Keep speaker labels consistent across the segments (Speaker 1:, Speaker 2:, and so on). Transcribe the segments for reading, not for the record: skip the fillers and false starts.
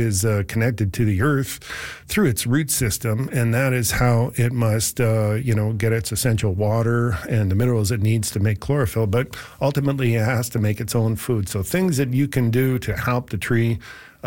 Speaker 1: is connected to the earth through its root system, and that is how it must, get its essential water and the minerals it needs to make chlorophyll. But ultimately, it has to make its own food. So things that you can do to help the tree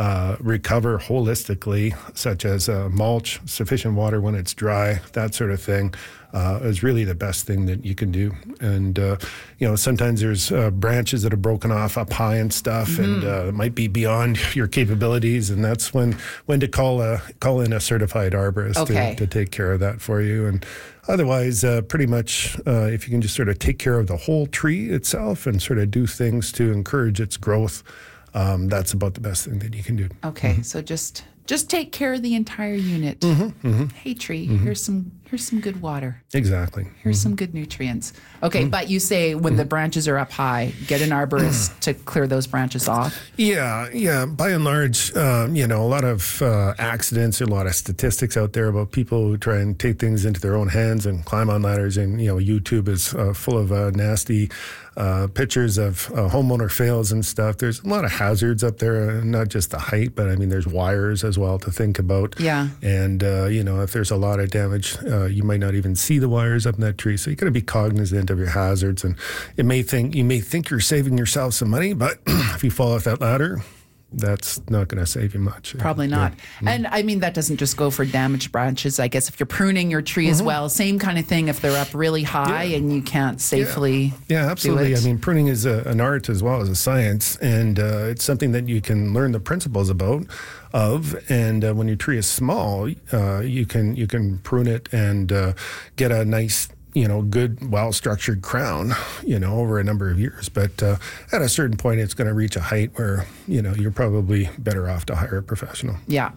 Speaker 1: recover holistically, such as mulch, sufficient water when it's dry, that sort of thing, is really the best thing that you can do. And, sometimes there's branches that are broken off up high and stuff, and it might be beyond your capabilities, and that's when to call in a certified arborist to take care of that for you. And otherwise, pretty much, if you can just sort of take care of the whole tree itself and sort of do things to encourage its growth, that's about the best thing that you can do.
Speaker 2: Okay, so just take care of the entire unit. Hey, tree, here's some good water.
Speaker 1: Exactly.
Speaker 2: Here's some good nutrients. Okay, but you say when the branches are up high, get an arborist to clear those branches off.
Speaker 1: Yeah. By and large, a lot of accidents, a lot of statistics out there about people who try and take things into their own hands and climb on ladders. And, YouTube is full of nasty pictures of homeowner fails and stuff. There's a lot of hazards up there, not just the height, but there's wires as well to think about.
Speaker 2: Yeah.
Speaker 1: And, if there's a lot of damage, you might not even see the wires up in that tree. So you got to be cognizant of your hazards. And you may think you're saving yourself some money, but if you fall off that ladder, that's not going to save you much.
Speaker 2: Probably not. Yeah. And that doesn't just go for damaged branches. I guess if you're pruning your tree as well, same kind of thing if they're up really high and you can't safely
Speaker 1: absolutely.
Speaker 2: do it.
Speaker 1: Pruning is an art as well as a science, and it's something that you can learn the principles of. And when your tree is small, you can prune it and get a nice, good, well-structured crown, over a number of years. But at a certain point, it's going to reach a height where, you're probably better off to hire a professional.
Speaker 2: Yeah.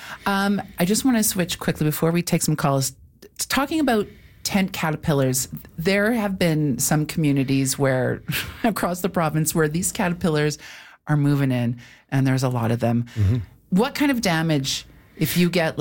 Speaker 2: I just want to switch quickly before we take some calls. Talking about tent caterpillars, there have been some communities where, across the province, where these caterpillars are moving in, and there's a lot of them. What kind of damage, if you get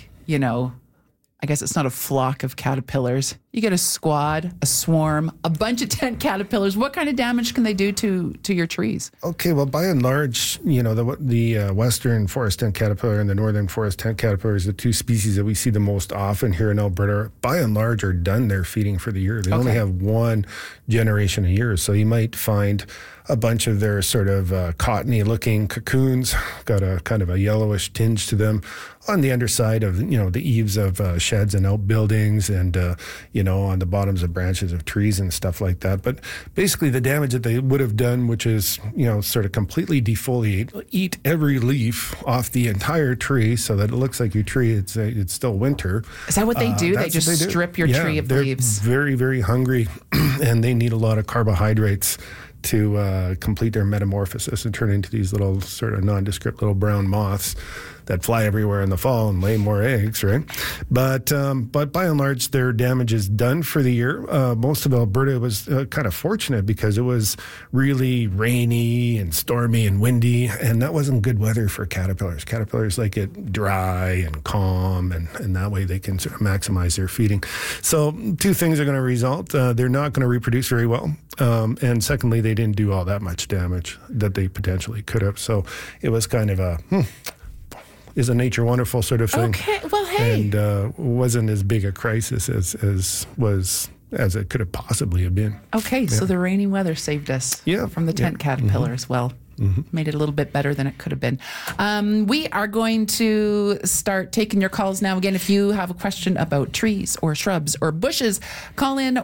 Speaker 2: I guess it's not a flock of caterpillars. You get a squad, a swarm, a bunch of tent caterpillars. What kind of damage can they do to your trees?
Speaker 1: Okay, well, by and large, the western forest tent caterpillar and the northern forest tent caterpillar is the two species that we see the most often here in Alberta. By and large, are done their feeding for the year. They only have one generation a year, so you might find a bunch of their sort of cottony-looking cocoons, got a kind of a yellowish tinge to them on the underside of, the eaves of sheds and outbuildings and, on the bottoms of branches of trees and stuff like that. But basically the damage that they would have done, which is, sort of completely defoliate, eat every leaf off the entire tree so that it looks like your tree, it's still winter.
Speaker 2: Is that what they do? They just strip your tree of leaves?
Speaker 1: They're very, very hungry and they need a lot of carbohydrates to complete their metamorphosis and turn into these little sort of nondescript little brown moths that fly everywhere in the fall and lay more eggs, right? But by and large, their damage is done for the year. Most of Alberta was kind of fortunate because it was really rainy and stormy and windy, and that wasn't good weather for caterpillars. Caterpillars like it dry and calm, and that way they can sort of maximize their feeding. So two things are going to result. They're not going to reproduce very well. And secondly, they didn't do all that much damage that they potentially could have. So it was kind of a... is a nature wonderful sort of thing.
Speaker 2: Okay, well, hey.
Speaker 1: And wasn't as big a crisis as it could have possibly have been.
Speaker 2: Okay, so the rainy weather saved us from the tent caterpillar as well. Made it a little bit better than it could have been. We are going to start taking your calls now. Again, if you have a question about trees or shrubs or bushes, call in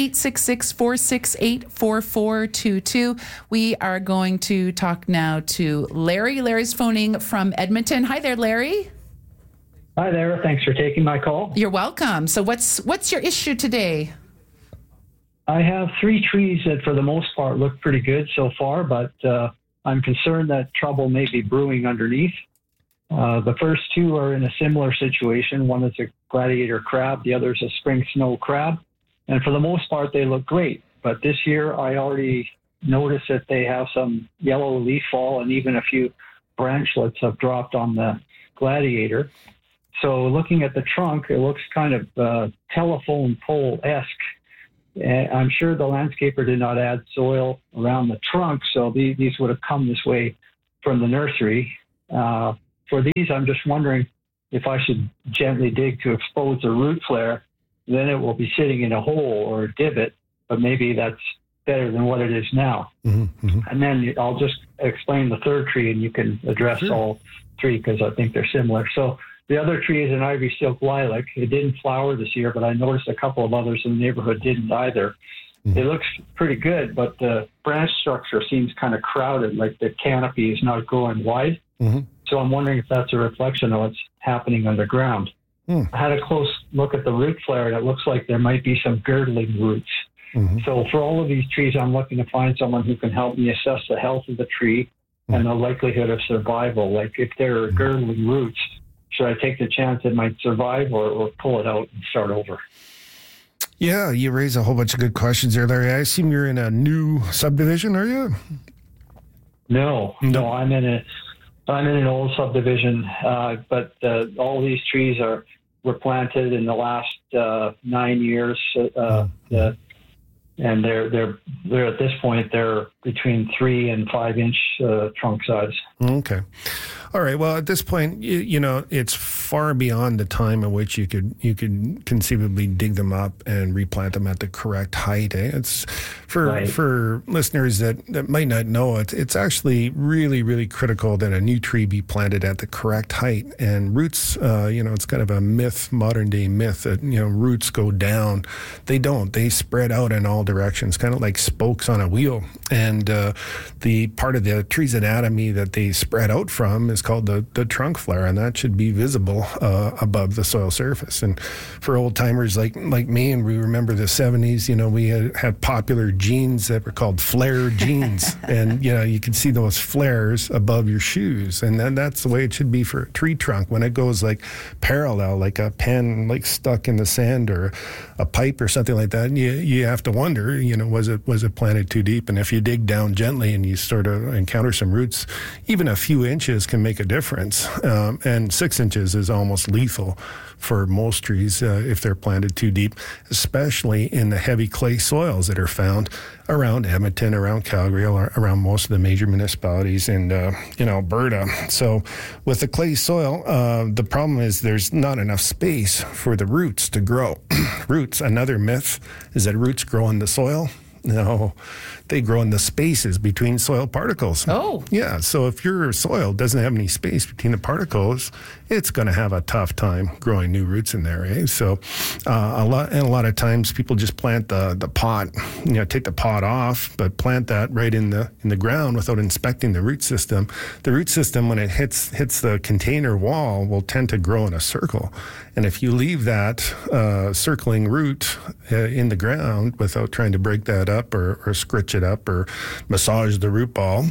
Speaker 2: 1-866-468-4422. We are going to talk now to Larry. Larry's phoning from Edmonton. Hi there, Larry.
Speaker 3: Hi there. Thanks for taking my call.
Speaker 2: You're welcome. So what's your issue today?
Speaker 3: I have 3 trees that for the most part look pretty good so far, but I'm concerned that trouble may be brewing underneath. The first 2 are in a similar situation. One is a gladiator crab, the other is a spring snow crab. And for the most part, they look great. But this year, I already noticed that they have some yellow leaf fall and even a few branchlets have dropped on the gladiator. So looking at the trunk, it looks kind of telephone pole-esque. I'm sure the landscaper did not add soil around the trunk, so these would have come this way from the nursery. for these, I'm just wondering if I should gently dig to expose the root flare. Then it will be sitting in a hole or a divot, but maybe that's better than what it is now. And then I'll just explain the third tree, and you can address all three because I think they're similar. So the other tree is an ivy silk lilac. It didn't flower this year, but I noticed a couple of others in the neighborhood didn't either. It looks pretty good, but the branch structure seems kind of crowded, like the canopy is not growing wide. So I'm wondering if that's a reflection of what's happening underground. I had a close look at the root flare, and it looks like there might be some girdling roots. So for all of these trees, I'm looking to find someone who can help me assess the health of the tree and the likelihood of survival. Like if there are girdling roots, should I take the chance it might survive or pull it out and start over?
Speaker 1: Yeah, you raise a whole bunch of good questions there, Larry. I assume you're in a new subdivision, are you?
Speaker 3: No, I'm in an old subdivision, but all these trees were planted in the last 9 years, and they're at this point they're between 3 and 5 inch trunk size.
Speaker 1: Okay. All right. Well, at this point, you know, it's far beyond the time at which you could conceivably dig them up and replant them at the correct height. It's for listeners that might not know it. It's actually really, really critical that a new tree be planted at the correct height. And roots, it's kind of a myth, modern day myth that roots go down. They don't. They spread out in all directions, kind of like spokes on a wheel. And the part of the tree's anatomy that they spread out from is called the trunk flare, and that should be visible above the soil surface. And for old timers like me, and we remember the 70s, we had popular jeans that were called flare jeans, and you can see those flares above your shoes, and then that's the way it should be for a tree trunk when it goes like parallel, like a pen like stuck in the sand or a pipe or something like that. And you have to wonder, was it planted too deep? And if you dig down gently and you sort of encounter some roots, even a few inches can make a difference. And 6 inches is almost lethal for most trees if they're planted too deep, especially in the heavy clay soils that are found around Edmonton, around Calgary, around most of the major municipalities in Alberta. So with the clay soil, the problem is there's not enough space for the roots to grow. Roots, another myth is that roots grow in the soil. No, they grow in the spaces between soil particles.
Speaker 2: Oh.
Speaker 1: Yeah, so if your soil doesn't have any space between the particles, it's going to have a tough time growing new roots in there, eh? So a lot of times people just plant the pot, take the pot off, but plant that right in the ground without inspecting the root system. The root system, when it hits the container wall, will tend to grow in a circle. And if you leave that circling root in the ground without trying to break that up or scritch it up or massage the root ball,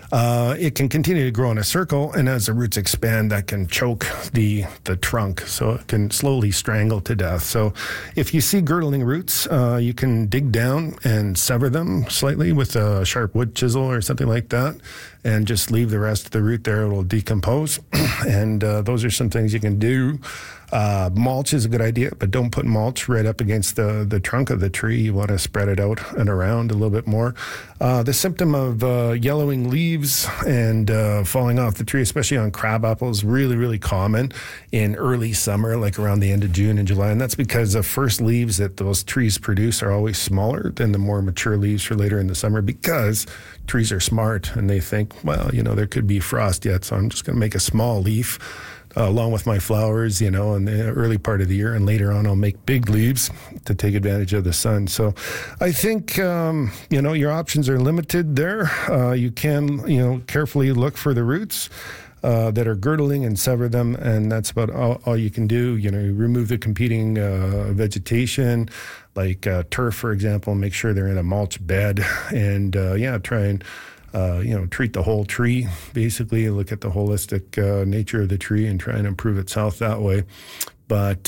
Speaker 1: it can continue to grow in a circle, and as the roots expand, that can choke the trunk, so it can slowly strangle to death. So if you see girdling roots, you can dig down and sever them slightly with a sharp wood chisel or something like that, and just leave the rest of the root there. It will decompose, and those are some things you can do. Mulch is a good idea, but don't put mulch right up against the trunk of the tree. You want to spread it out and around a little bit more. The symptom of yellowing leaves and falling off the tree, especially on crab apples, really, really common in early summer, like around the end of June and July. And that's because the first leaves that those trees produce are always smaller than the more mature leaves for later in the summer, because trees are smart and they think, well, there could be frost yet, so I'm just going to make a small leaf along with my flowers, in the early part of the year, and later on I'll make big leaves to take advantage of the sun. So I think, your options are limited there. You can, carefully look for the roots that are girdling and sever them, and that's about all you can do. Remove the competing vegetation, like turf, for example, make sure they're in a mulch bed, and try and treat the whole tree, basically look at the holistic nature of the tree and try and improve its health that way. But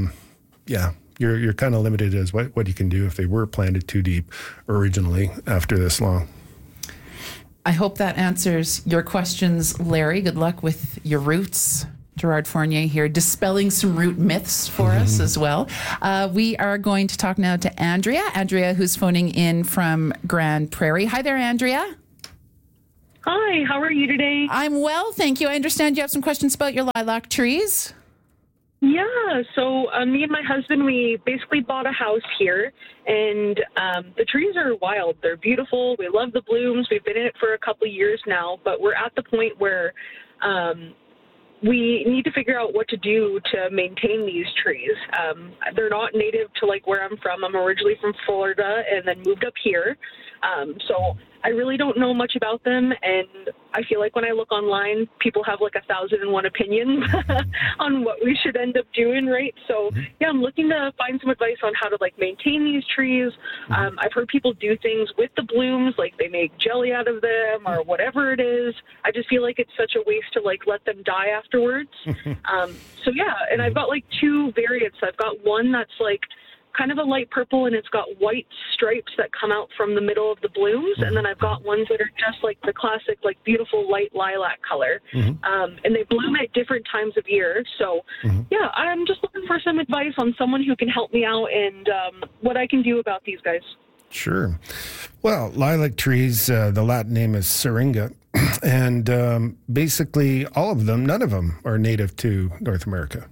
Speaker 1: you're kind of limited as what you can do if they were planted too deep originally after this long.
Speaker 2: I hope that answers your questions, Larry. Good luck with your roots. Gerard Fournier here, dispelling some root myths for us as well. We are going to talk now to Andrea, who's phoning in from Grand Prairie. Hi there, Andrea.
Speaker 4: Hi, how are you today?
Speaker 2: I'm well, thank you. I understand you have some questions about your lilac trees.
Speaker 4: Yeah, so me and my husband, we basically bought a house here, and the trees are wild. They're beautiful. We love the blooms. We've been in it for a couple of years now, but we're at the point where we need to figure out what to do to maintain these trees. They're not native to like where I'm from. I'm originally from Florida and then moved up here. So I really don't know much about them, and I feel like when I look online, people have like 1,001 opinions on what we should end up doing, right? So yeah, I'm looking to find some advice on how to like maintain these trees. I've heard people do things with the blooms, like they make jelly out of them or whatever it is. I just feel like it's such a waste to like let them die afterwards. So yeah, and I've got like two variants. I've got one that's like kind of a light purple, and it's got white stripes that come out from the middle of the blooms. And then I've got ones that are just like the classic, like beautiful light lilac color. And they bloom at different times of year. So yeah, I'm just looking for some advice on someone who can help me out and what I can do about these guys.
Speaker 1: Sure. Well, lilac trees, the Latin name is syringa. And basically all of them, none of them are native to North America.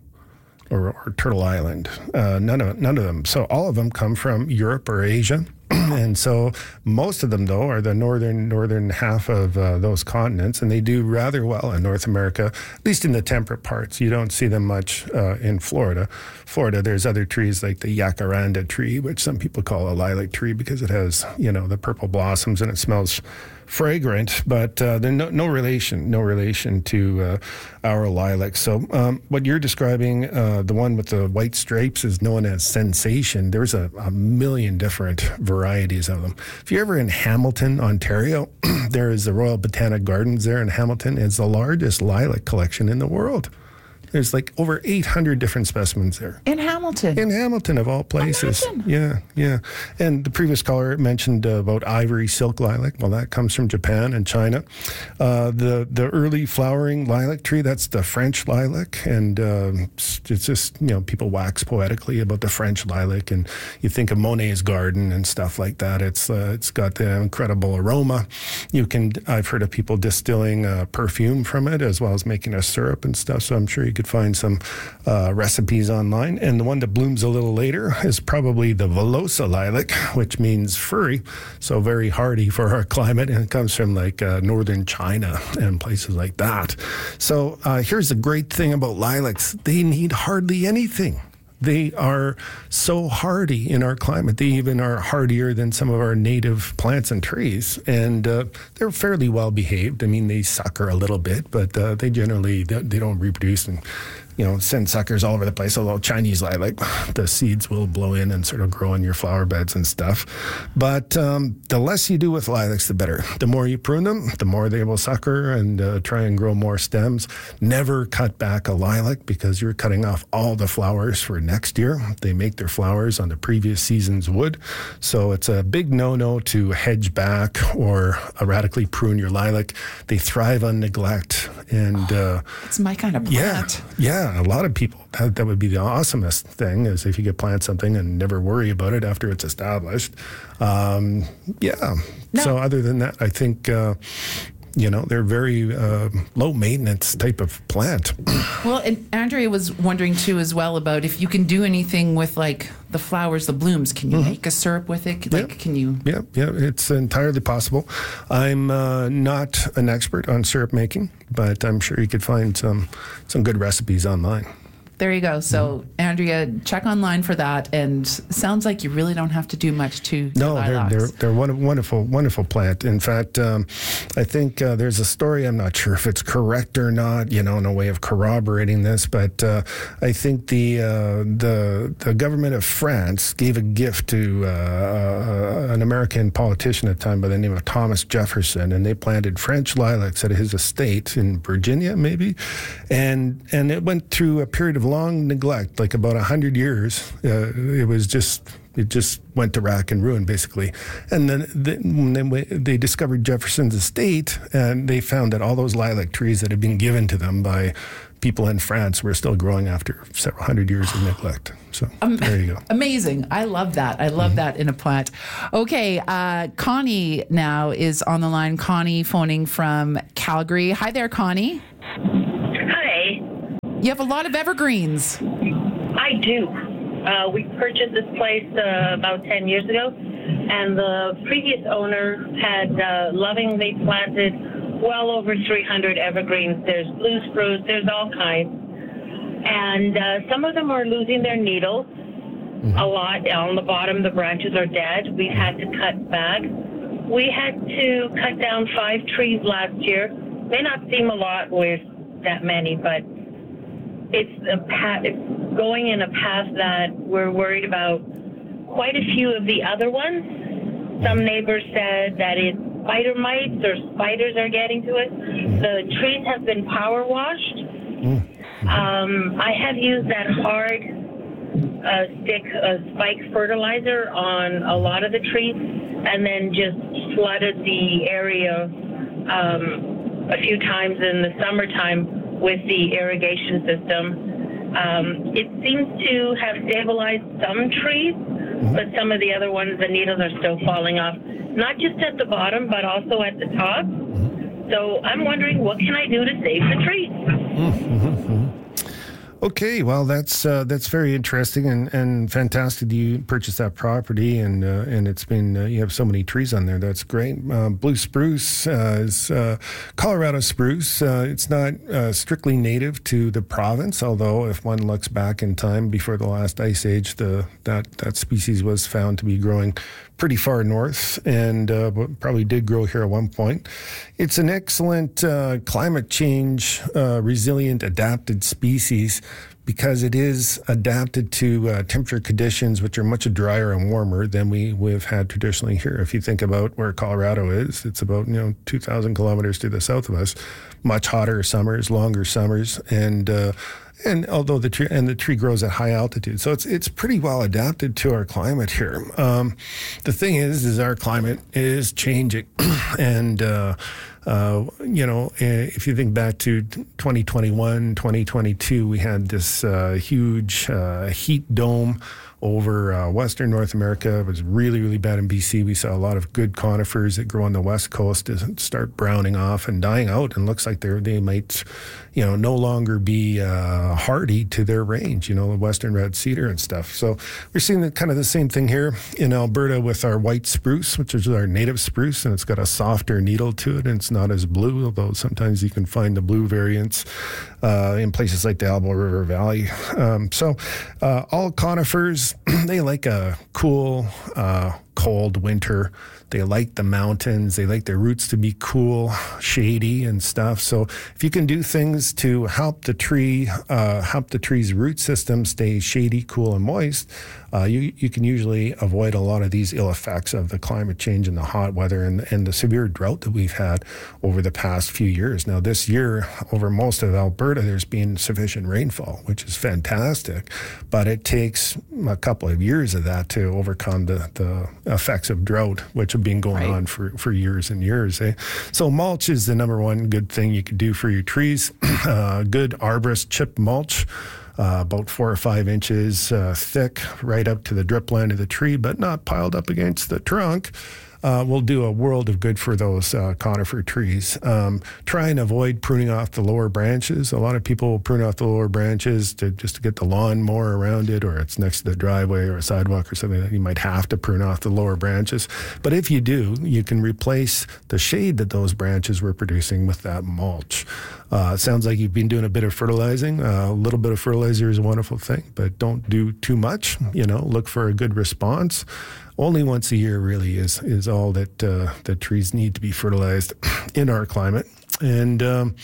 Speaker 1: Or Turtle Island, none of them. So all of them come from Europe or Asia, and so most of them though are the northern half of those continents, and they do rather well in North America, at least in the temperate parts. You don't see them much in Florida. There's other trees like the jacaranda tree, which some people call a lilac tree because it has the purple blossoms and it smells fragrant, but they're no relation to our lilacs. So what you're describing, the one with the white stripes, is known as Sensation. There's a million different varieties of them. If you're ever in Hamilton, Ontario, there is the Royal Botanic Gardens there in Hamilton. It's the largest lilac collection in the world. There's like over 800 different specimens there.
Speaker 2: In Hamilton?
Speaker 1: In Hamilton, of all places.
Speaker 2: Imagine.
Speaker 1: Yeah. And the previous caller mentioned about ivory silk lilac. Well, that comes from Japan and China. The early flowering lilac tree, that's the French lilac. And it's just, people wax poetically about the French lilac. And you think of Monet's garden and stuff like that. It's got the incredible aroma. I've heard of people distilling perfume from it as well as making a syrup and stuff. So I'm sure you could find some recipes online. And the one that blooms a little later is probably the Velosa lilac, which means furry, so very hardy for our climate, and it comes from like northern China and places like that. So here's the great thing about lilacs. They need hardly anything. They are so hardy in our climate. They even are hardier than some of our native plants and trees. And they're fairly well behaved. I mean, they sucker a little bit, but they generally, they don't reproduce and, send suckers all over the place. Although Chinese lilac, the seeds will blow in and sort of grow in your flower beds and stuff. But the less you do with lilacs, the better. The more you prune them, the more they will sucker and try and grow more stems. Never cut back a lilac because you're cutting off all the flowers for next year. They make their flowers on the previous season's wood. So it's a big no-no to hedge back or radically prune your lilac. They thrive on neglect. And
Speaker 2: it's my kind of plant.
Speaker 1: Yeah, a lot of people, that would be the awesomest thing, is if you could plant something and never worry about it after it's established. So other than that, I think they're very low maintenance type of plant.
Speaker 2: Well, and Andrea was wondering too as well about if you can do anything with like the flowers, the blooms. Can you make a syrup with it? Can you?
Speaker 1: Yeah, it's entirely possible. I'm not an expert on syrup making, but I'm sure you could find some good recipes online.
Speaker 2: There you go. So, Andrea, check online for that. And sounds like you really don't have to do much to lilacs.
Speaker 1: They're wonderful plant. In fact, I think there's a story. I'm not sure if it's correct or not. No way of corroborating this, but I think the government of France gave a gift to an American politician at the time by the name of Thomas Jefferson, and they planted French lilacs at his estate in Virginia, maybe, and it went through a period of long neglect, like about 100 years. It just went to rack and ruin, basically. And then they discovered Jefferson's estate, and they found that all those lilac trees that had been given to them by people in France were still growing after several hundred years of neglect. So there you go.
Speaker 2: Amazing. I love that. I love that in a plant. Okay, Connie now is on the line. Connie phoning from Calgary. Hi there, Connie.
Speaker 5: Hi.
Speaker 2: You have a lot of evergreens.
Speaker 5: I do. We purchased this place about 10 years ago, and the previous owner had lovingly planted well over 300 evergreens. There's blue spruce, there's all kinds. And some of them are losing their needles a lot. On the bottom, the branches are dead. We had to cut back. We had to cut down 5 trees last year. May not seem a lot with that many, but it's going in a path that we're worried about quite a few of the other ones. Some neighbors said that it's spider mites or spiders are getting to it. The trees have been power washed. I have used that hard spike fertilizer on a lot of the trees, and then just flooded the area a few times in the summertime with the irrigation system. It seems to have stabilized some trees, but some of the other ones, the needles are still falling off, not just at the bottom, but also at the top. So I'm wondering, what can I do to save the trees?
Speaker 1: Okay, well, that's very interesting and fantastic. You purchased that property, and it's been you have so many trees on there. That's great. Blue spruce is Colorado spruce. It's not strictly native to the province, although if one looks back in time before the last ice age, that species was found to be growing pretty far north, and probably did grow here at one point. It's an excellent climate change resilient, adapted species because it is adapted to temperature conditions which are much drier and warmer than we've had traditionally here. If you think about where Colorado is, it's about 2,000 kilometers to the south of us. Much hotter summers, longer summers, and although the tree grows at high altitude, so it's pretty well adapted to our climate here. The thing is our climate is changing, and if you think back to 2021, 2022, we had this huge heat dome over Western North America. It was really, really bad in BC. We saw a lot of good conifers that grow on the West Coast start browning off and dying out, and looks like they might, no longer be hardy to their range, the Western red cedar and stuff. So we're seeing the same thing here in Alberta with our white spruce, which is our native spruce, and it's got a softer needle to it, and it's not as blue, although sometimes you can find the blue variants in places like the Elbow River Valley. So all conifers, they like a cool, cold winter. They like the mountains. They like their roots to be cool, shady, and stuff. So if you can do things to help the tree's root system stay shady, cool, and moist, you can usually avoid a lot of these ill effects of the climate change and the hot weather and the severe drought that we've had over the past few years. Now, this year, over most of Alberta, there's been sufficient rainfall, which is fantastic, but it takes a couple of years of that to overcome the effects of drought, which have been going on for years and years. So mulch is the number one good thing you could do for your trees. Good arborist chip mulch, about 4 or 5 inches thick, right up to the drip line of the tree, but not piled up against the trunk. Will do a world of good for those conifer trees. Try and avoid pruning off the lower branches. A lot of people will prune off the lower branches just to get the lawn more around it, or it's next to the driveway or a sidewalk or something that you might have to prune off the lower branches. But if you do, you can replace the shade that those branches were producing with that mulch. It sounds like you've been doing a bit of fertilizing. A little bit of fertilizer is a wonderful thing, but don't do too much. Look for a good response. Only once a year really is all that trees need to be fertilized in our climate. And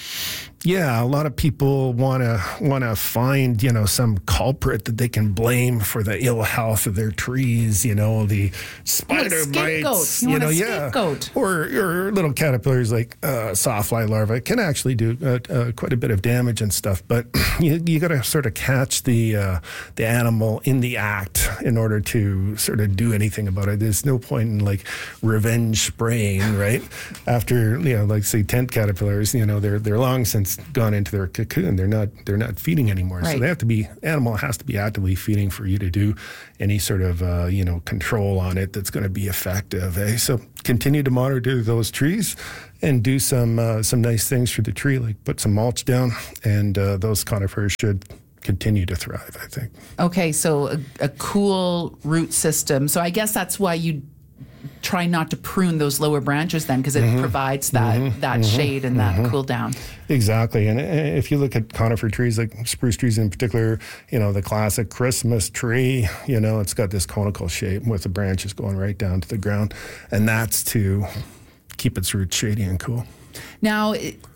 Speaker 1: a lot of people want to find some culprit that they can blame for the ill health of their trees. The spider mites.
Speaker 2: Scapegoat.
Speaker 1: Or little caterpillars like sawfly larvae can actually do quite a bit of damage and stuff. But you got to sort of catch the animal in the act in order to sort of do anything about it. There's no point in revenge spraying, right? After say tent caterpillars, they're long since bees gone into their cocoon. They're not feeding anymore.
Speaker 2: Right.
Speaker 1: So animal has to be actively feeding for you to do any sort of control on it that's going to be effective. So continue to monitor those trees and do some nice things for the tree, like put some mulch down, and those conifers should continue to thrive, I think.
Speaker 2: Okay, so a cool root system. So I guess that's why you try not to prune those lower branches then, because it provides that shade and that cool down.
Speaker 1: Exactly. And if you look at conifer trees, like spruce trees in particular, the classic Christmas tree, it's got this conical shape with the branches going right down to the ground. And that's to keep its roots shady and cool.
Speaker 2: Now,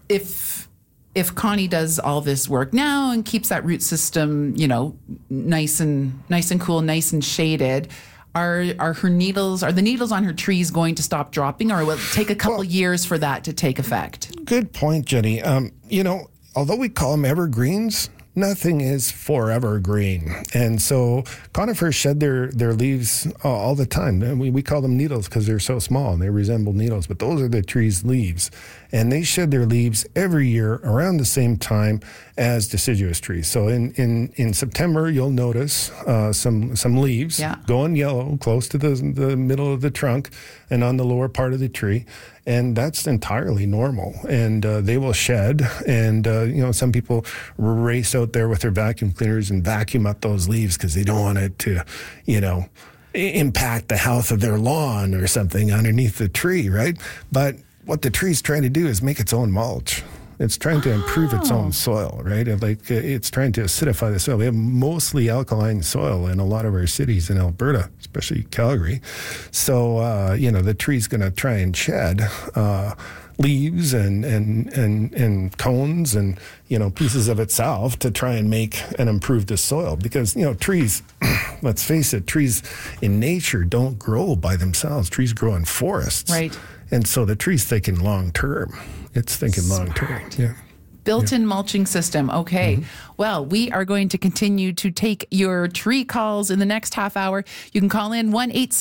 Speaker 2: if Connie does all this work now and keeps that root system, nice and cool, nice and shaded, are the needles on her trees going to stop dropping, or will it take a couple years for that to take effect?
Speaker 1: Good point, Jenny. Although we call them evergreens, nothing is forever green. And so conifers shed their leaves all the time. We call them needles because they're so small and they resemble needles, but those are the tree's leaves. And they shed their leaves every year around the same time as deciduous trees. So in September, you'll notice some leaves going yellow close to the middle of the trunk and on the lower part of the tree. And that's entirely normal. And they will shed. And, some people race out there with their vacuum cleaners and vacuum up those leaves because they don't want it to, impact the health of their lawn or something underneath the tree, right? But what the tree's trying to do is make its own mulch. It's trying to improve its own soil, right? It's trying to acidify the soil. We have mostly alkaline soil in a lot of our cities in Alberta, especially Calgary. So, the tree's going to try and shed leaves and cones and, pieces of itself to try and make and improve the soil. Because, trees, let's face it, trees in nature don't grow by themselves. Trees grow in forests.
Speaker 2: Right.
Speaker 1: And so the tree's thinking long term. It's thinking long term. Yeah.
Speaker 2: Built-in mulching system. Okay. Well, we are going to continue to take your tree calls in the next half hour. You can call in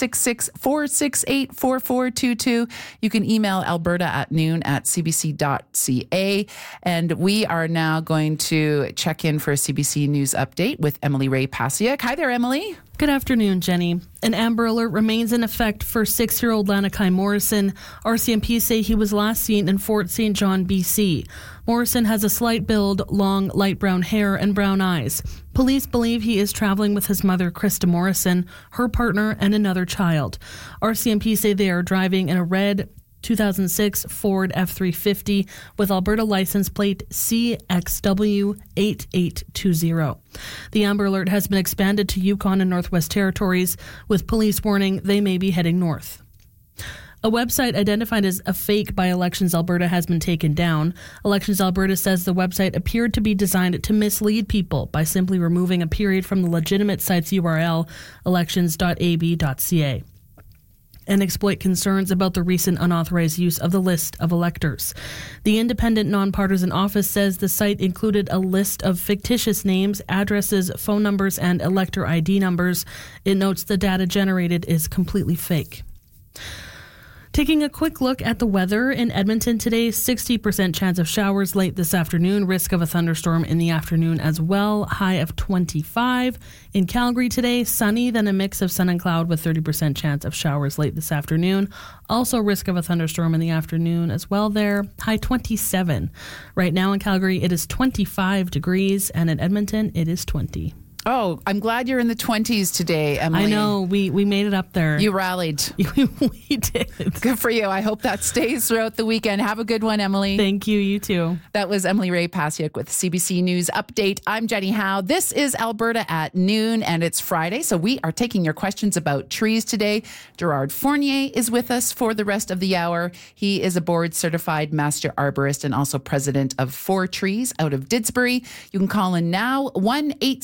Speaker 2: 1-866-468-4422. You can email alberta@noon@cbc.ca. And we are now going to check in for a CBC News update with Emily Ray Pasiak. Hi there, Emily.
Speaker 6: Good afternoon, Jenny. An Amber Alert remains in effect for 6-year-old Lanakai Morrison. RCMP say he was last seen in Fort St. John, BC. Morrison has a slight build, long, light brown hair, and brown eyes. Police believe he is traveling with his mother, Krista Morrison, her partner, and another child. RCMP say they are driving in a red 2006 Ford F-350 with Alberta license plate CXW8820. The Amber Alert has been expanded to Yukon and Northwest Territories, with police warning they may be heading north. A website identified as a fake by Elections Alberta has been taken down. Elections Alberta says the website appeared to be designed to mislead people by simply removing a period from the legitimate site's URL, elections.ab.ca. And exploit concerns about the recent unauthorized use of the list of electors. The independent nonpartisan office says the site included a list of fictitious names, addresses, phone numbers, and elector ID numbers. It notes the data generated is completely fake. Taking a quick look at the weather in Edmonton today, 60% chance of showers late this afternoon, risk of a thunderstorm in the afternoon as well, high of 25. In Calgary today, sunny, then a mix of sun and cloud with 30% chance of showers late this afternoon. Also risk of a thunderstorm in the afternoon as well there, high 27. Right now in Calgary, it is 25 degrees, and in Edmonton, it is 20.
Speaker 2: Oh, I'm glad you're in the 20s today, Emily.
Speaker 6: I know. We made it up there.
Speaker 2: You rallied.
Speaker 6: We did.
Speaker 2: Good for you. I hope that stays throughout the weekend. Have a good one, Emily.
Speaker 6: Thank you. You too.
Speaker 2: That was Emily Ray Pasiak with CBC News Update. I'm Jenny Howe. This is Alberta at Noon, and it's Friday, so we are taking your questions about trees today. Gerard Fournier is with us for the rest of the hour. He is a board-certified master arborist and also president of 4 Trees out of Didsbury. You can call in now, 1-866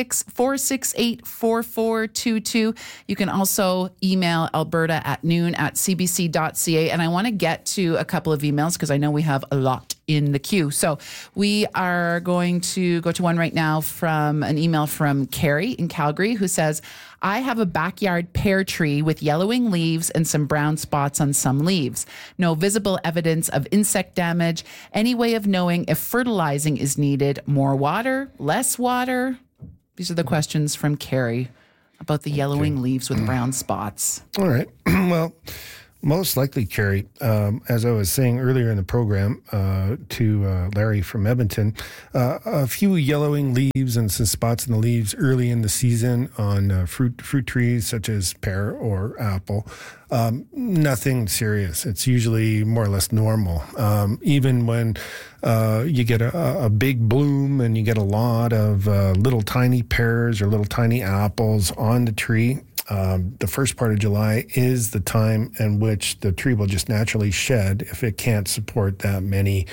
Speaker 2: 866-468-4422. You can also email alberta@noon@cbc.ca. And I want to get to a couple of emails because I know we have a lot in the queue. So we are going to go to one right now from an email from Carrie in Calgary who says, I have a backyard pear tree with yellowing leaves and some brown spots on some leaves. No visible evidence of insect damage. Any way of knowing if fertilizing is needed? More water? Less water? These are the questions from Carrie about the yellowing leaves with brown spots.
Speaker 1: All right. Well, most likely, Carrie, as I was saying earlier in the program to Larry from Edmonton, a few yellowing leaves and some spots in the leaves early in the season on fruit trees such as pear or apple. Nothing serious. It's usually more or less normal. Even when you get a big bloom and you get a lot of little tiny pears or little tiny apples on the tree, the first part of July is the time in which the tree will just naturally shed if it can't support that many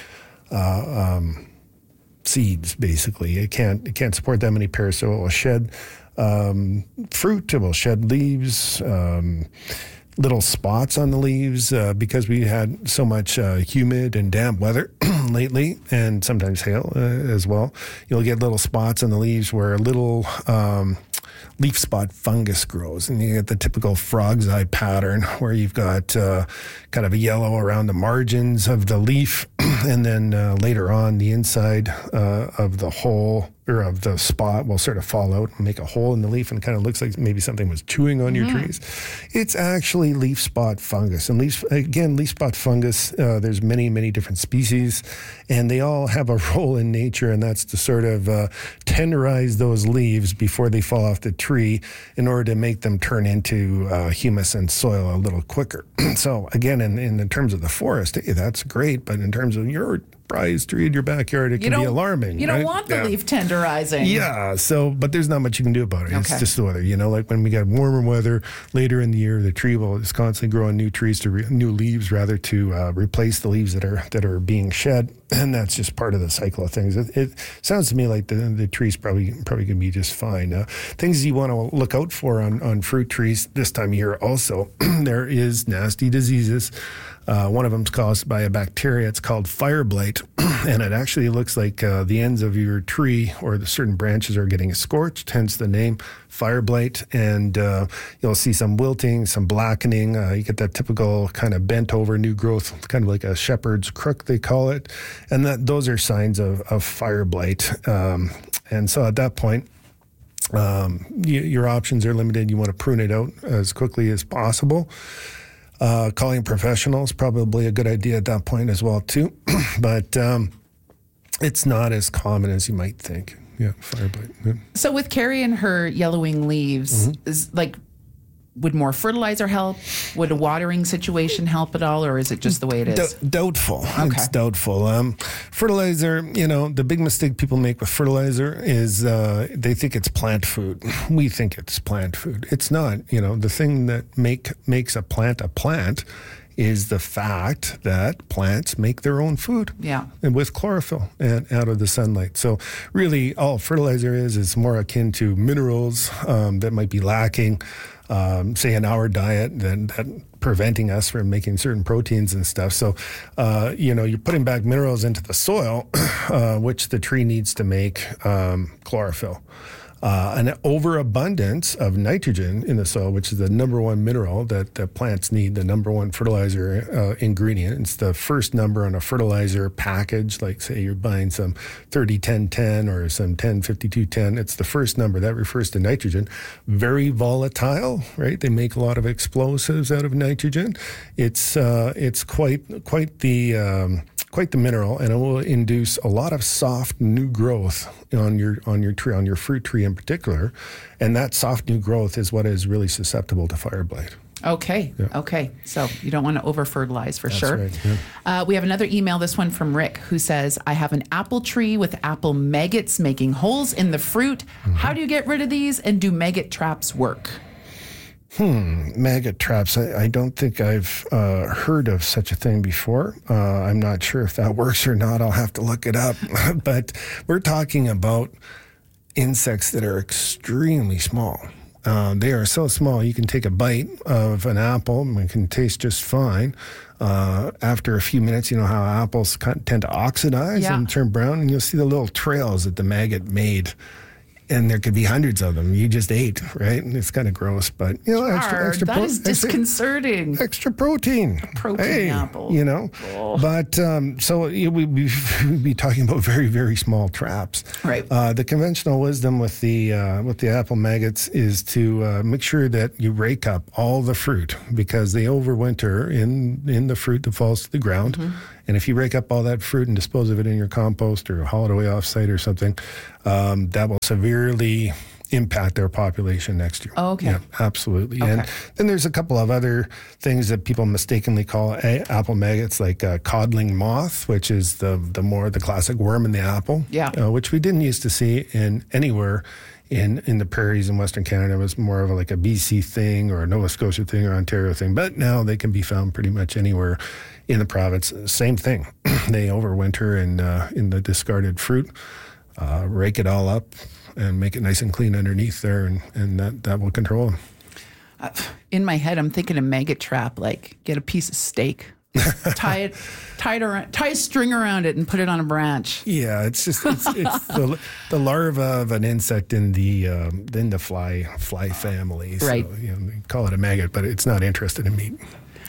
Speaker 1: seeds. Basically, it can't support that many pears, so it will shed fruit. It will shed leaves. Little spots on the leaves because we had so much humid and damp weather lately, and sometimes hail as well. You'll get little spots on the leaves where a little leaf spot fungus grows, and you get the typical frog's eye pattern where you've got kind of a yellow around the margins of the leaf, and then later on the inside of the hole or of the spot will sort of fall out and make a hole in the leaf, and it kind of looks like maybe something was chewing on your trees. It's actually leaf spot fungus. And leaf spot fungus, there's many different species, and they all have a role in nature, and that's to sort of tenderize those leaves before they fall off the tree in order to make them turn into humus and soil a little quicker. So again, in terms of the forest, hey, that's great, but in terms of your prize tree in your backyard, it can be alarming.
Speaker 2: You don't want the leaf tenderizing.
Speaker 1: Yeah, but there's not much you can do about it.
Speaker 2: Okay.
Speaker 1: It's just the weather. Like when we get warmer weather later in the year, the tree is constantly growing new leaves to replace the leaves that are being shed, and that's just part of the cycle of things. It sounds to me like the tree's probably going to be just fine. Things you want to look out for on fruit trees this time of year also, there is nasty diseases. One of them is caused by a bacteria. It's called fire blight, and it actually looks like the ends of your tree or the certain branches are getting scorched, hence the name fire blight. And you'll see some wilting, some blackening. You get that typical kind of bent over new growth, kind of like a shepherd's crook, they call it. And those are signs of fire blight. And so at that point, your options are limited. You want to prune it out as quickly as possible. Calling professionals probably a good idea at that point as well too, but it's not as common as you might think. Yeah, fire blight. Yeah.
Speaker 2: So with Carrie and her yellowing leaves, would more fertilizer help? Would a watering situation help at all, or is it just the way it is?
Speaker 1: Doubtful.
Speaker 2: Okay.
Speaker 1: It's doubtful. Fertilizer, the big mistake people make with fertilizer is they think it's plant food. We think it's plant food. It's not. The thing that makes a plant is the fact that plants make their own food.
Speaker 2: Yeah.
Speaker 1: And with chlorophyll and out of the sunlight. So really all fertilizer is more akin to minerals that might be lacking, say in our diet, that preventing us from making certain proteins and stuff. So, you're putting back minerals into the soil, which the tree needs to make chlorophyll. An overabundance of nitrogen in the soil, which is the number one mineral that plants need, the number one fertilizer ingredient. It's the first number on a fertilizer package, like say you're buying some 30-10-10 or some 10-52-10. It's the first number. That refers to nitrogen. Very volatile, right? They make a lot of explosives out of nitrogen. It's quite the mineral, and it will induce a lot of soft new growth on your tree, on your fruit tree in particular, and that soft new growth is what is really susceptible to fire blight.
Speaker 2: Okay. Yeah. Okay. So you don't want to over fertilize for sure.
Speaker 1: Right, yeah.
Speaker 2: We have another email, this one from Rick, who says, I have an apple tree with apple maggots making holes in the fruit. Mm-hmm. How do you get rid of these, and do maggot traps work?
Speaker 1: Maggot traps. I don't think I've heard of such a thing before. I'm not sure if that works or not. I'll have to look it up. But we're talking about insects that are extremely small. They are so small, you can take a bite of an apple and it can taste just fine. After a few minutes, you know how apples tend to oxidize and turn brown, and you'll see the little trails that the maggot made. And there could be hundreds of them you just ate, right? And it's kind of gross, but you know, extra
Speaker 2: that is disconcerting.
Speaker 1: Extra protein.
Speaker 2: Protein apple.
Speaker 1: You know, but so we'd be talking about very, very small traps.
Speaker 2: Right.
Speaker 1: The conventional wisdom with the apple maggots is to make sure that you rake up all the fruit, because they overwinter in the fruit that falls to the ground. Mm-hmm. And if you rake up all that fruit and dispose of it in your compost or haul it away off-site or something, that will severely impact their population next year.
Speaker 2: Oh, okay.
Speaker 1: Yeah, absolutely.
Speaker 2: Okay.
Speaker 1: And then there's a couple of other things that people mistakenly call apple maggots, like codling moth, which is the classic worm in the apple, which we didn't used to see anywhere in the prairies in Western Canada. It was more of like a BC thing or a Nova Scotia thing or Ontario thing, but now they can be found pretty much anywhere in the province. Same thing. They overwinter in the discarded fruit, rake it all up and make it nice and clean underneath there, and that will control them.
Speaker 2: In my head, I'm thinking a maggot trap, like get a piece of steak, tie a string around it and put it on a branch.
Speaker 1: Yeah, it's the larva of an insect in the fly family.
Speaker 2: Right.
Speaker 1: So, you know, they call it a maggot, but it's not interested in meat.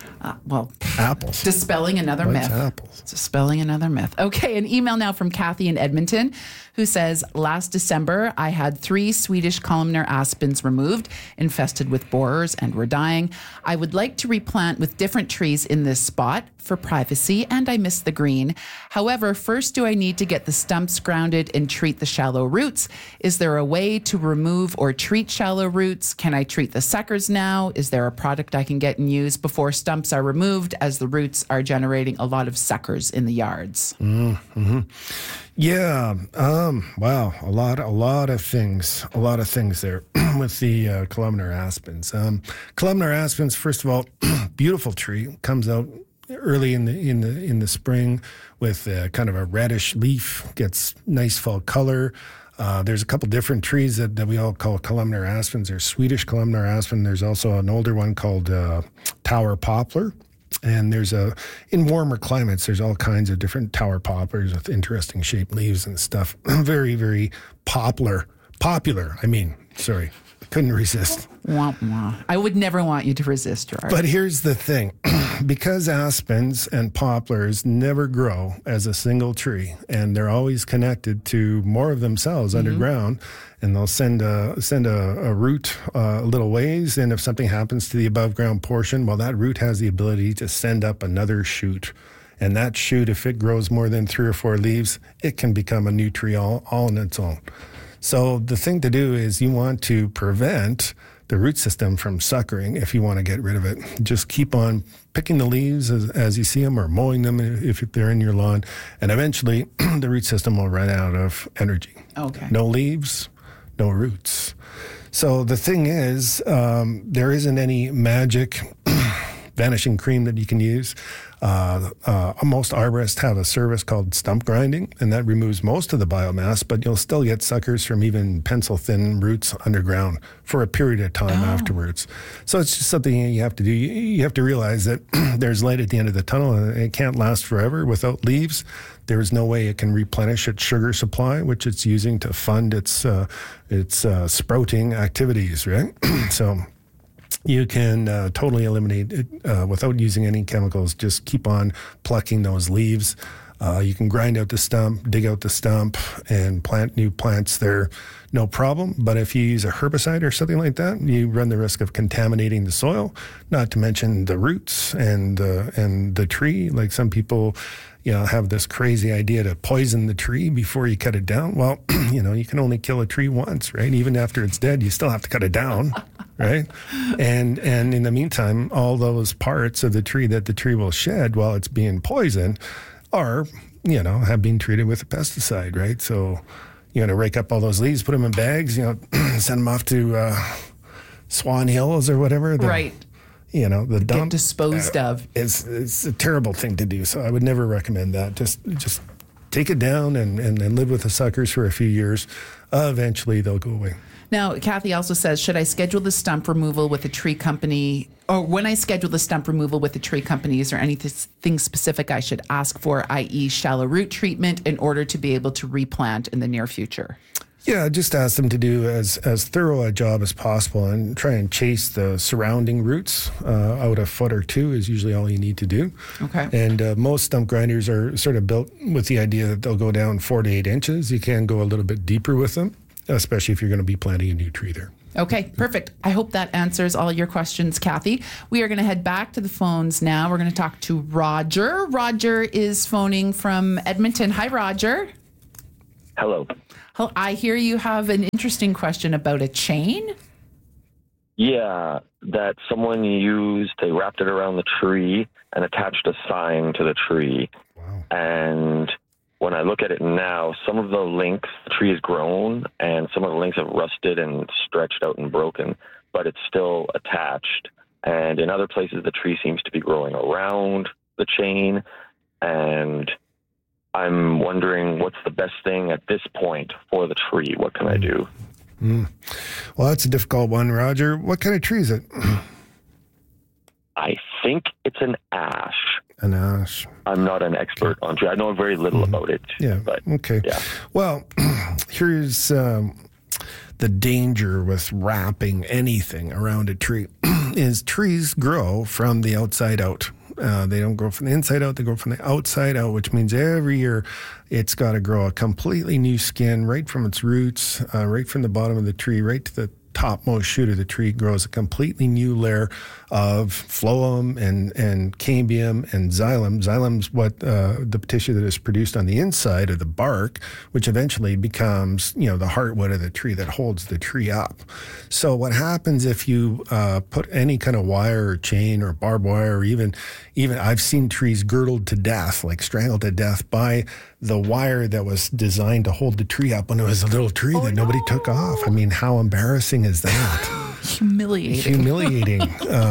Speaker 1: Apples.
Speaker 2: Dispelling another myth.
Speaker 1: Apples.
Speaker 2: Dispelling another myth. Okay, an email now from Kathy in Edmonton, who says, last December, I had 3 Swedish columnar aspens removed, infested with borers, and were dying. I would like to replant with different trees in this spot for privacy, and I miss the green. However, first, do I need to get the stumps grounded and treat the shallow roots? Is there a way to remove or treat shallow roots? Can I treat the suckers now? Is there a product I can get and use before stumps are removed, as the roots are generating a lot of suckers in the yards?
Speaker 1: Mm-hmm. Yeah. Wow. A lot of things there with the columnar aspens. Columnar aspens, first of all, beautiful tree, comes out early in the spring with kind of a reddish leaf, gets nice fall color. There's a couple different trees that we all call columnar aspens. There's Swedish columnar aspen. There's also an older one called tower poplar. And in warmer climates, there's all kinds of different tower poplars with interesting shaped leaves and stuff. Very, very popular. Couldn't resist.
Speaker 2: Wah, wah. I would never want you to resist, Gerard.
Speaker 1: But here's the thing. Because aspens and poplars never grow as a single tree, and they're always connected to more of themselves underground, and they'll send a root a little ways, and if something happens to the above ground portion, well, that root has the ability to send up another shoot. And that shoot, if it grows more than 3 or 4 leaves, it can become a new tree all on its own. So the thing to do is you want to prevent the root system from suckering if you want to get rid of it. Just keep on picking the leaves as you see them, or mowing them if they're in your lawn, and eventually the root system will run out of energy.
Speaker 2: Okay.
Speaker 1: No leaves, no roots. So the thing is, there isn't any magic vanishing cream that you can use. Most arborists have a service called stump grinding, and that removes most of the biomass, but you'll still get suckers from even pencil-thin roots underground for a period of time afterwards. So it's just something you have to do. You have to realize that there's light at the end of the tunnel, and it can't last forever without leaves. There's no way it can replenish its sugar supply, which it's using to fund its sprouting activities, right? So you can totally eliminate it without using any chemicals. Just keep on plucking those leaves. You can grind out the stump, dig out the stump, and plant new plants there, no problem. But if you use a herbicide or something like that, you run the risk of contaminating the soil, not to mention the roots and the tree. Like some people, have this crazy idea to poison the tree before you cut it down. Well, you can only kill a tree once, right? Even after it's dead, you still have to cut it down. Right? And in the meantime, all those parts of the tree that the tree will shed while it's being poisoned are, have been treated with a pesticide, right? So you got to rake up all those leaves, put them in bags, send them off to Swan Hills or whatever.
Speaker 2: Right.
Speaker 1: The dump.
Speaker 2: Get disposed of.
Speaker 1: It's a terrible thing to do. So I would never recommend that. Just take it down and live with the suckers for a few years. Eventually, they'll go away.
Speaker 2: Now, Kathy also says, should I schedule the stump removal with a tree company, or when I schedule the stump removal with a tree company, is there anything specific I should ask for, i.e. shallow root treatment, in order to be able to replant in the near future?
Speaker 1: Yeah, just ask them to do as thorough a job as possible and try and chase the surrounding roots out a foot or two is usually all you need to do.
Speaker 2: Okay.
Speaker 1: And most stump grinders are sort of built with the idea that they'll go down 4 to 8 inches. You can go a little bit deeper with them, especially if you're going to be planting a new tree there.
Speaker 2: Okay, perfect. I hope that answers all your questions, Kathy. We are going to head back to the phones now. We're going to talk to Roger. Roger is phoning from Edmonton. Hi, Roger.
Speaker 7: Hello.
Speaker 2: I hear you have an interesting question about a chain.
Speaker 7: Yeah, that someone used, they wrapped it around the tree and attached a sign to the tree.
Speaker 1: Wow.
Speaker 7: And when I look at it now, some of the links, the tree has grown and some of the links have rusted and stretched out and broken, but it's still attached. And in other places, the tree seems to be growing around the chain. And I'm wondering what's the best thing at this point for the tree. What can I do?
Speaker 1: Well, that's a difficult one, Roger. What kind of tree is it?
Speaker 7: I think it's an ash.
Speaker 1: An ash.
Speaker 7: I'm not an expert on tree. I know very little about it.
Speaker 1: Yeah.
Speaker 7: But,
Speaker 1: okay.
Speaker 7: Yeah.
Speaker 1: Well, here's the danger with wrapping anything around a tree is trees grow from the outside out. They don't grow from the inside out, they grow from the outside out, which means every year it's got to grow a completely new skin right from its roots, right from the bottom of the tree, right to the topmost shoot of the tree grows a completely new layer of phloem and cambium and xylem. Xylem's what the tissue that is produced on the inside of the bark, which eventually becomes, the heartwood of the tree that holds the tree up. So what happens if you put any kind of wire or chain or barbed wire, or even I've seen trees girdled to death, like strangled to death by the wire that was designed to hold the tree up when it was a little tree that nobody took off. I mean, how embarrassing is that?
Speaker 2: Humiliating.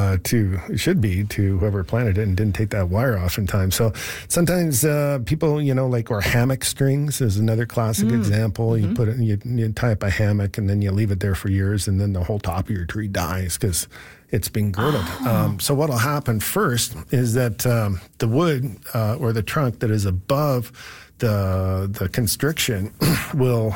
Speaker 1: It should be to whoever planted it and didn't take that wire off in time. So sometimes people, or hammock strings is another classic example. You put it, you tie up a hammock and then you leave it there for years, and then the whole top of your tree dies because it's been girdled. So what'll happen first is that the wood or the trunk that is above the constriction will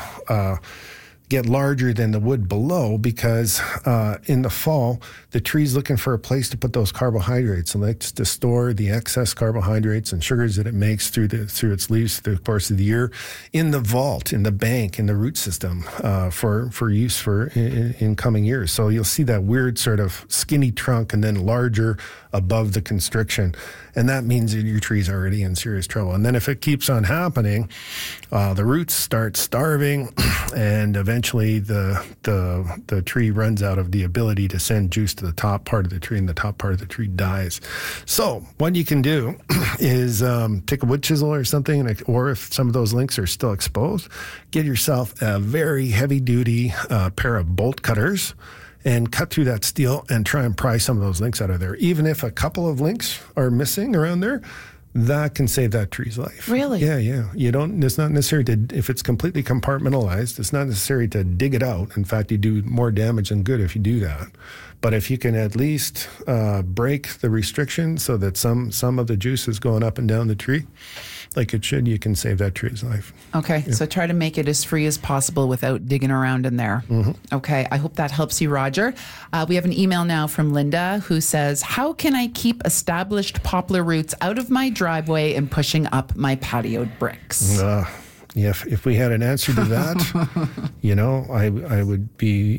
Speaker 1: get larger than the wood below because in the fall, the tree's looking for a place to put those carbohydrates. It likes to store the excess carbohydrates and sugars that it makes through its leaves through the course of the year in the vault, in the bank, in the root system for use in coming years. So you'll see that weird sort of skinny trunk and then larger above the constriction. And that means that your tree's already in serious trouble. And then if it keeps on happening, the roots start starving, and eventually the tree runs out of the ability to send juice to the top part of the tree, and the top part of the tree dies. So what you can do is take a wood chisel or something, or if some of those links are still exposed, get yourself a very heavy-duty pair of bolt cutters and cut through that steel and try and pry some of those links out of there. Even if a couple of links are missing around there, that can save that tree's life.
Speaker 2: Really?
Speaker 1: Yeah. It's not necessary if it's completely compartmentalized, it's not necessary to dig it out. In fact, you do more damage than good if you do that. But if you can at least break the restriction so that some of the juice is going up and down the tree like it should, you can save that tree's life.
Speaker 2: Okay, so try to make it as free as possible without digging around in there. Okay, I hope that helps you, Roger. We have an email now from Linda who says, how can I keep established poplar roots out of my driveway and pushing up my patio bricks?
Speaker 1: If we had an answer to that, I would be,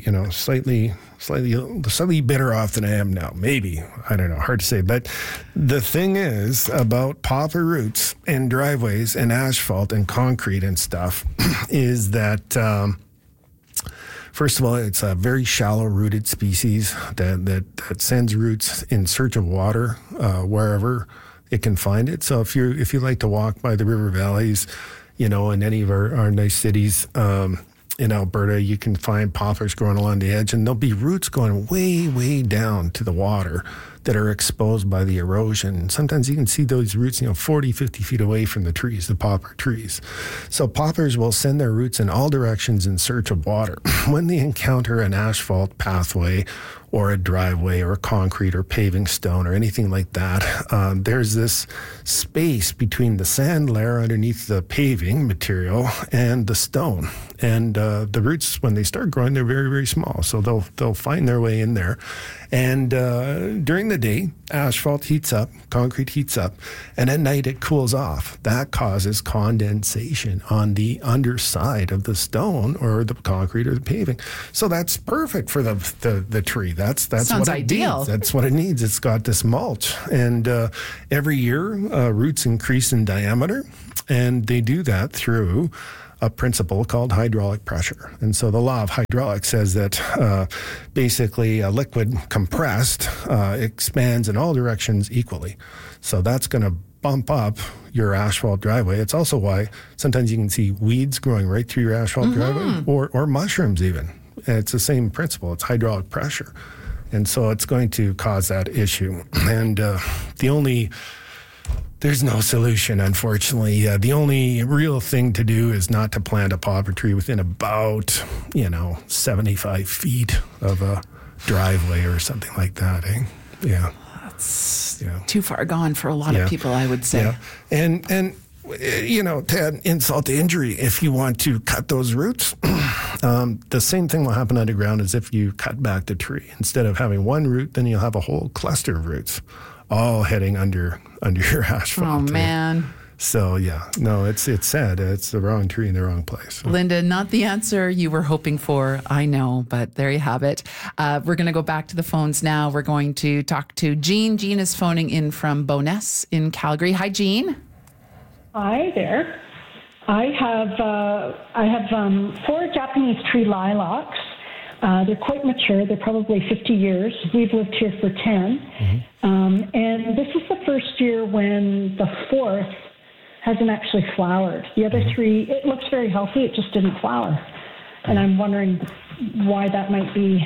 Speaker 1: slightly better off than I am now. Maybe. I don't know. Hard to say. But the thing is about poplar roots and driveways and asphalt and concrete and stuff is that, first of all, it's a very shallow-rooted species that sends roots in search of water wherever it can find it. So if you like to walk by the river valleys, in any of our nice cities in Alberta, you can find poplars growing along the edge, and there'll be roots going way, way down to the water that are exposed by the erosion. Sometimes you can see those roots, 40, 50 feet away from the trees, the poplar trees. So poplars will send their roots in all directions in search of water. When they encounter an asphalt pathway or a driveway or concrete or paving stone or anything like that, there's this space between the sand layer underneath the paving material and the stone. And the roots, when they start growing, they're very, very small. So they'll find their way in there. And during the day, asphalt heats up, concrete heats up, and at night it cools off. That causes condensation on the underside of the stone or the concrete or the paving. So that's perfect for the tree. That's
Speaker 2: Sounds
Speaker 1: what it
Speaker 2: ideal.
Speaker 1: needs. That's what it needs. It's got this mulch. And every year, roots increase in diameter, and they do that through a principle called hydraulic pressure. And so the law of hydraulics says that basically a liquid compressed expands in all directions equally. So that's going to bump up your asphalt driveway. It's also why sometimes you can see weeds growing right through your asphalt driveway, or mushrooms even. And it's the same principle. It's hydraulic pressure. And so it's going to cause that issue. And there's no solution, unfortunately. The only real thing to do is not to plant a poplar tree within about, 75 feet of a driveway or something like that. Yeah.
Speaker 2: That's too far gone for a lot of people, I would say.
Speaker 1: Yeah. And to add insult to injury, if you want to cut those roots, the same thing will happen underground as if you cut back the tree. Instead of having one root, then you'll have a whole cluster of roots all heading under your asphalt.
Speaker 2: Oh, man.
Speaker 1: So, it's sad. It's the wrong tree in the wrong place.
Speaker 2: Linda, not the answer you were hoping for, I know, but there you have it. We're going to go back to the phones now. We're going to talk to Jean. Jean is phoning in from Bowness in Calgary. Hi, Jean.
Speaker 8: Hi there. I have 4 Japanese tree lilacs. They're quite mature. They're probably 50 years. We've lived here for 10. And this is the first year when the 4th hasn't actually flowered. The other 3, it looks very healthy. It just didn't flower. And I'm wondering why that might be.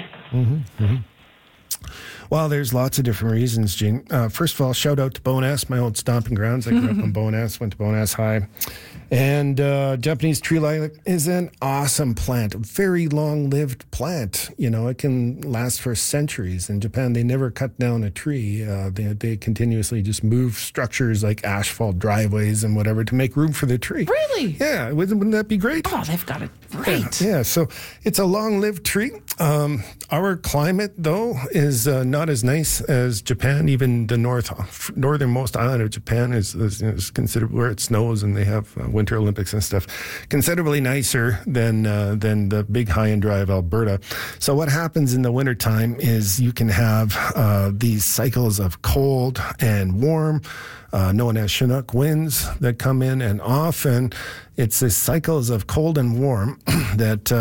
Speaker 1: Well, there's lots of different reasons, Jean. First of all, shout out to Bowness, my old stomping grounds. I grew up in Bowness, went to Bowness High. And Japanese tree lilac is an awesome plant, a very long-lived plant. It can last for centuries. In Japan, they never cut down a tree. They continuously just move structures like asphalt driveways and whatever to make room for the tree.
Speaker 2: Really?
Speaker 1: Yeah, wouldn't that be great?
Speaker 2: Oh, they've got it great.
Speaker 1: Yeah, so it's a long-lived tree. Our climate, though, is not as nice as Japan. Even the northernmost island of Japan is considered where it snows and they have Winter Olympics and stuff, considerably nicer than the big high and dry of Alberta. So what happens in the wintertime is you can have these cycles of cold and warm, known as Chinook winds that come in, and often it's the cycles of cold and warm that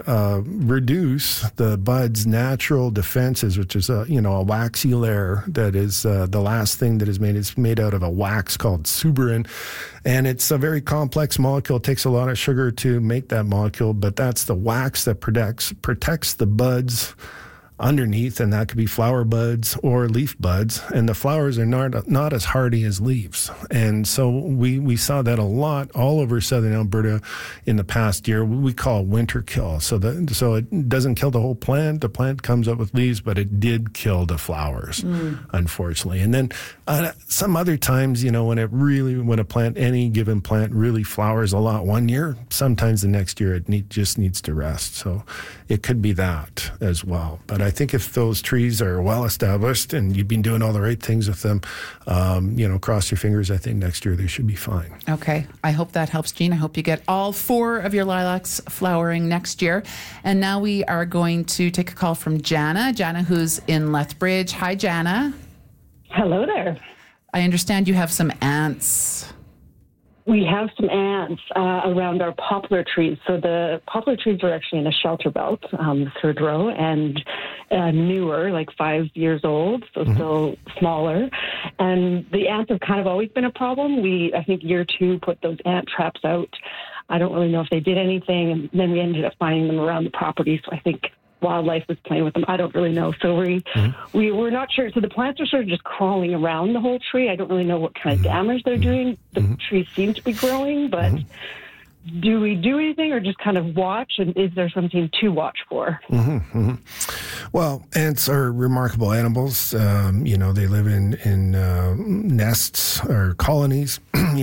Speaker 1: reduce the bud's natural defenses, which is a waxy layer that is the last thing that is made. It's made out of a wax called suberin, and it's a very complex molecule. It takes a lot of sugar to make that molecule, but that's the wax that protects the buds underneath, and that could be flower buds or leaf buds, and the flowers are not as hardy as leaves. And so we saw that a lot all over southern Alberta in the past year. We call winter kill. So it doesn't kill the whole plant. The plant comes up with leaves, but it did kill the flowers, unfortunately. And then some other times, when any given plant really flowers a lot one year, sometimes the next year it just needs to rest. So it could be that as well. But I think if those trees are well established and you've been doing all the right things with them, cross your fingers, I think next year they should be fine.
Speaker 2: Okay. I hope that helps, Jean. I hope you get all 4 of your lilacs flowering next year. And now we are going to take a call from Jana. Jana, who's in Lethbridge. Hi, Jana.
Speaker 9: Hello there.
Speaker 2: I understand you have some ants.
Speaker 9: We have some ants around our poplar trees. So the poplar trees are actually in a shelter belt, the third row, and newer, like 5 years old, so still smaller. And the ants have kind of always been a problem. I think year 2, put those ant traps out. I don't really know if they did anything, and then we ended up finding them around the property. So I think wildlife was playing with them. I don't really know. So we're not sure. So the plants are sort of just crawling around the whole tree. I don't really know what kind of damage they're doing. The trees seem to be growing, but do we do anything or just kind of watch? And is there something to watch for?
Speaker 1: Well, ants are remarkable animals. They live in nests or colonies,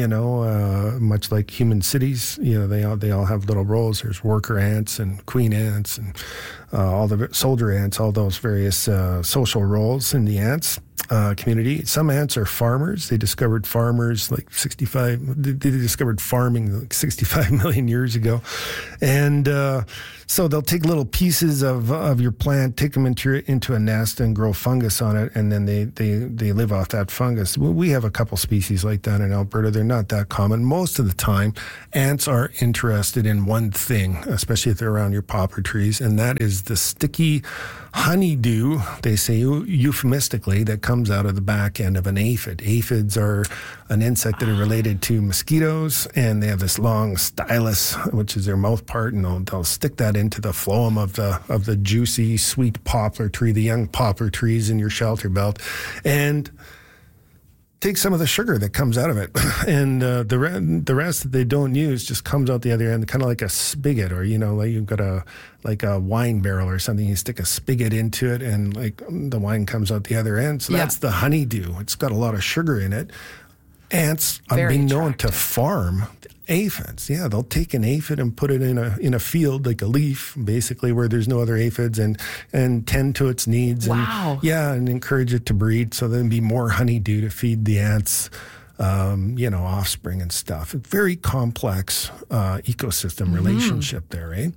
Speaker 1: much like human cities. They all have little roles. There's worker ants and queen ants and all the soldier ants, all those various social roles in the ants community. Some ants are farmers. They discovered farmers like 65. They discovered farming like 65 million years ago, and so they'll take little pieces of your plant, take them into a nest, and grow fungus on it, and then they live off that fungus. We have a couple species like that in Alberta. They're not that common. Most of the time, ants are interested in one thing, especially if they're around your poplar trees, and that is the sticky honeydew, they say euphemistically, that comes out of the back end of an aphid. Aphids are an insect that are related to mosquitoes, and they have this long stylus, which is their mouth part, and they'll stick that into the phloem of the juicy, sweet poplar tree, the young poplar trees in your shelter belt, and take some of the sugar that comes out of it, and the rest that they don't use just comes out the other end, kind of like a spigot, or like you've got a wine barrel or something. You stick a spigot into it, and like the wine comes out the other end. So that's the honeydew. It's got a lot of sugar in it. Ants are being known to farm aphids. Yeah, they'll take an aphid and put it in a field, like a leaf, basically, where there's no other aphids, and tend to its needs.
Speaker 2: Wow.
Speaker 1: And encourage it to breed, so there'll be more honeydew to feed the ants, offspring and stuff. A very complex ecosystem relationship there, eh?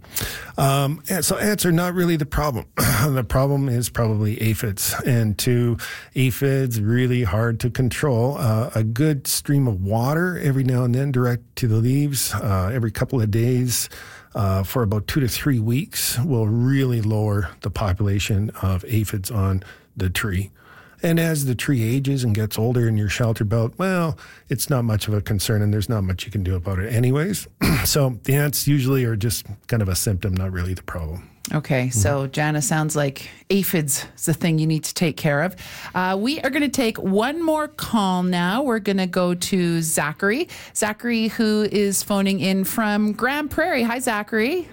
Speaker 1: And so ants are not really the problem. The problem is probably aphids, and to aphids, really hard to control. A good stream of water every now and then direct to the leaves every couple of days for about 2 to 3 weeks will really lower the population of aphids on the tree. And as the tree ages and gets older in your shelter belt, well, it's not much of a concern, and there's not much you can do about it anyways. So the ants usually are just kind of a symptom, not really the problem.
Speaker 2: Okay, so Jana, sounds like aphids is the thing you need to take care of. We are going to take one more call now. We're going to go to Zachary. Zachary, who is phoning in from Grand Prairie. Hi, Zachary.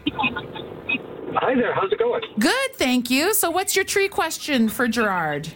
Speaker 10: Hi there. How's it going?
Speaker 2: Good, thank you. So what's your tree question for Gerard?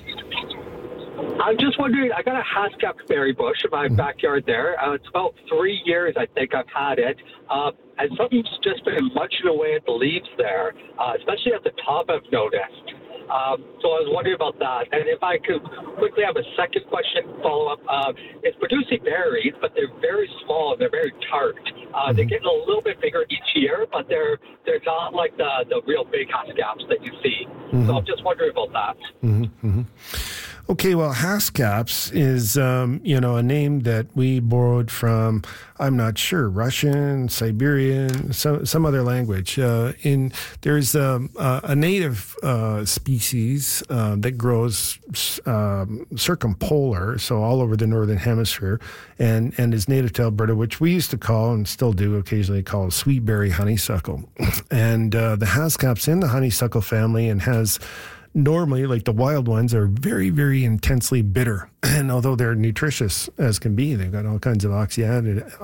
Speaker 10: I'm just wondering, I got a haskap berry bush in my backyard there. It's about 3 years, I think I've had it. And something's just been munching away at the leaves there, especially at the top, I've noticed. So I was wondering about that. And if I could quickly have a second question follow-up. It's producing berries, but they're very small and they're very tart. They're getting a little bit bigger each year, but they're not like the real big haskaps that you see. So I'm just wondering about that.
Speaker 1: Okay, well, haskaps is, a name that we borrowed from, I'm not sure, Russian, Siberian, some other language. There's a native species that grows circumpolar, so all over the northern hemisphere, and is native to Alberta, which we used to call, and still do occasionally call, sweetberry honeysuckle. And the haskap's in the honeysuckle family and has... Normally, like the wild ones, are very, very intensely bitter. And although they're nutritious as can be, they've got all kinds of antioxidants.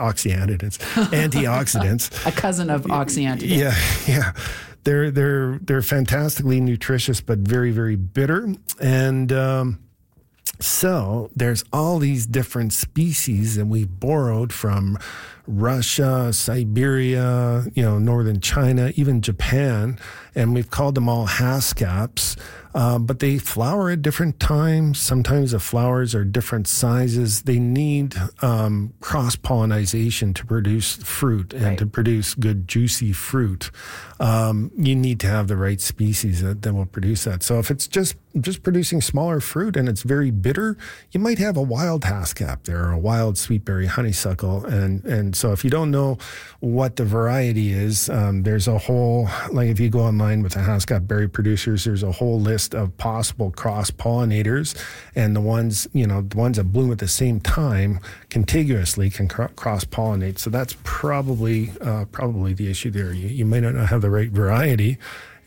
Speaker 2: A cousin of oxyantidine.
Speaker 1: Yeah. They're fantastically nutritious, but very, very bitter. And so there's all these different species that we borrowed from Russia, Siberia, northern China, even Japan, and we've called them all haskaps. But they flower at different times. Sometimes the flowers are different sizes. They need cross-pollination to produce fruit and to produce good, juicy fruit. You need to have the right species that will produce that. So if it's just producing smaller fruit and it's very bitter, you might have a wild haskap there or a wild sweetberry honeysuckle. And so if you don't know what the variety is, there's a whole, like if you go online with the haskap berry producers, there's a whole list of possible cross-pollinators, and the ones that bloom at the same time contiguously can cross-pollinate. So that's probably the issue there. You might not have the right variety,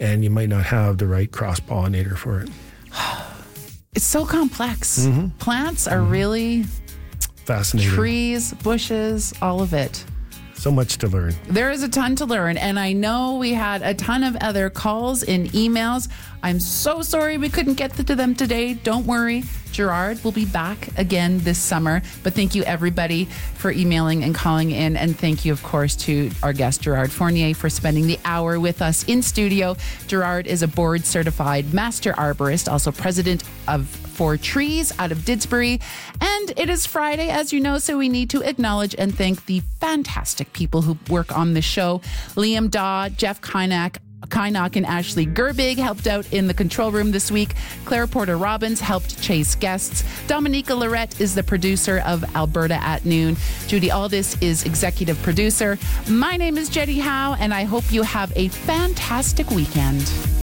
Speaker 1: and you might not have the right cross-pollinator for it.
Speaker 2: It's so complex. Plants are really
Speaker 1: Fascinating.
Speaker 2: trees, bushes, all of it.
Speaker 1: So much to learn.
Speaker 2: There is a ton to learn, and I know we had a ton of other calls and emails. I'm so sorry we couldn't get to them today. Don't worry. Gerard will be back again this summer. But thank you, everybody, for emailing and calling in. And thank you, of course, to our guest, Gerard Fournier, for spending the hour with us in studio. Gerard is a board-certified master arborist, also president of 4 Trees out of Didsbury. And it is Friday, as you know, so we need to acknowledge and thank the fantastic people who work on the show. Liam Daw, Jeff Kynock, and Ashley Gerbig helped out in the control room this week. Claire Porter Robbins helped chase guests. Dominica Lorette is the producer of Alberta at Noon. Judy Aldis is executive producer. My name is Jetty Howe, and I hope you have a fantastic weekend.